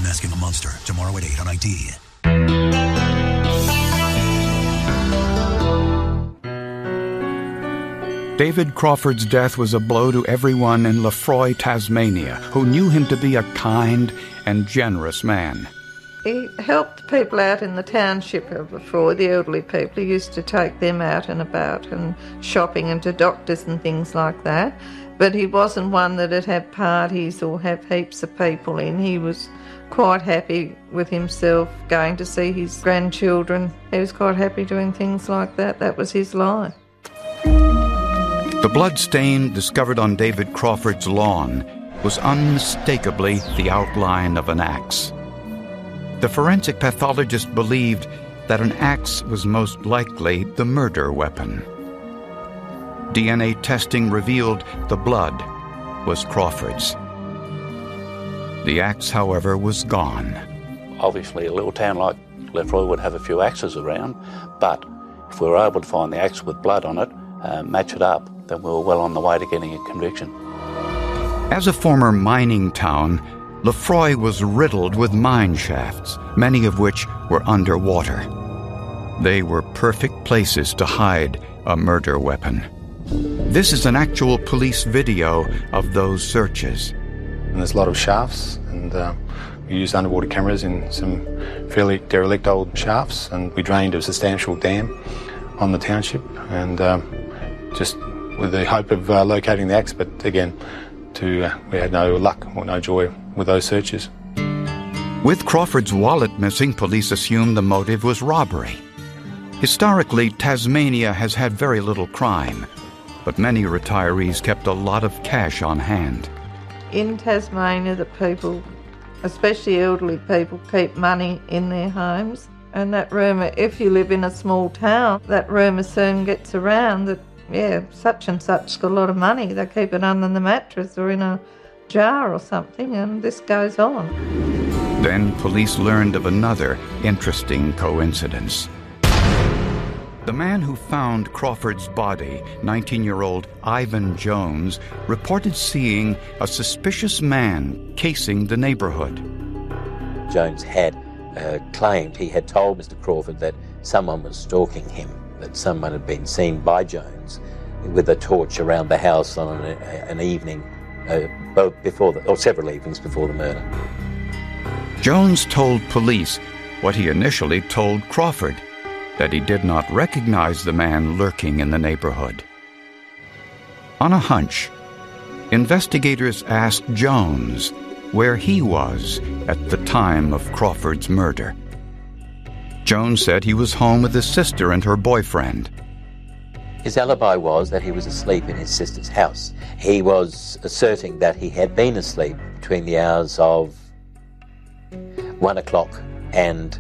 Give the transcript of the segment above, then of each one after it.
Unmasking a Monster, tomorrow at 8 on ID. David Crawford's death was a blow to everyone in Lefroy, Tasmania, who knew him to be a kind and generous man. He helped people out in the township of Lefroy, the elderly people. He used to take them out and about and shopping and to doctors and things like that. But he wasn't one that'd have parties or have heaps of people in. He was quite happy with himself, going to see his grandchildren. He was quite happy doing things like that. That was his life. The blood stain discovered on David Crawford's lawn was unmistakably the outline of an axe. The forensic pathologist believed that an axe was most likely the murder weapon. DNA testing revealed the blood was Crawford's. The axe, however, was gone. Obviously, a little town like Lefroy would have a few axes around, but if we were able to find the axe with blood on it, match it up, then we were well on the way to getting a conviction. As a former mining town, Lefroy was riddled with mine shafts, many of which were underwater. They were perfect places to hide a murder weapon. This is an actual police video of those searches. And there's a lot of shafts, and we used underwater cameras in some fairly derelict old shafts, and we drained a substantial dam on the township, and just with the hope of locating the axe, but again, we had no luck or no joy with those searches. With Crawford's wallet missing, police assumed the motive was robbery. Historically, Tasmania has had very little crime, but many retirees kept a lot of cash on hand. In Tasmania, the people, especially elderly people, keep money in their homes. And that rumour, if you live in a small town, that rumour soon gets around that, such and such's got a lot of money. They keep it under the mattress or in a jar or something, and this goes on. Then police learned of another interesting coincidence. The man who found Crawford's body, 19-year-old Ivan Jones, reported seeing a suspicious man casing the neighborhood. Jones had claimed he had told Mr. Crawford that someone was stalking him, that someone had been seen by Jones with a torch around the house on an evening several evenings before the murder. Jones told police what he initially told Crawford, that he did not recognize the man lurking in the neighborhood. On a hunch, investigators asked Jones where he was at the time of Crawford's murder. Jones said he was home with his sister and her boyfriend. His alibi was that he was asleep in his sister's house. He was asserting that he had been asleep between the hours of 1 o'clock and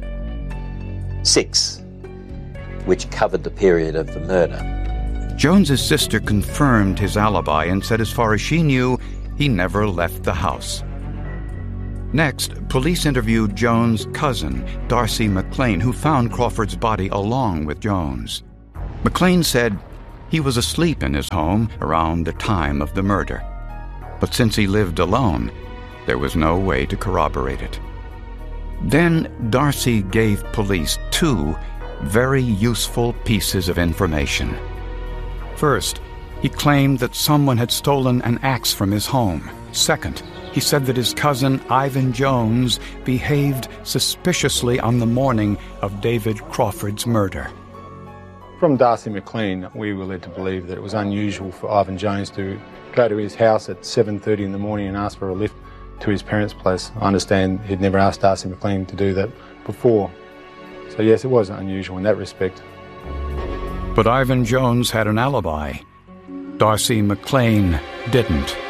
6, which covered the period of the murder. Jones's sister confirmed his alibi and said as far as she knew, he never left the house. Next, police interviewed Jones' cousin, Darcy McLean, who found Crawford's body along with Jones. McLean said he was asleep in his home around the time of the murder. But since he lived alone, there was no way to corroborate it. Then Darcy gave police 2 very useful pieces of information. First, he claimed that someone had stolen an axe from his home. Second, he said that his cousin Ivan Jones behaved suspiciously on the morning of David Crawford's murder. From Darcy McLean, we were led to believe that it was unusual for Ivan Jones to go to his house at 7:30 in the morning and ask for a lift to his parents' place. I understand he'd never asked Darcy McLean to do that before. So yes, it was unusual in that respect. But Ivan Jones had an alibi. Darcy McLean didn't.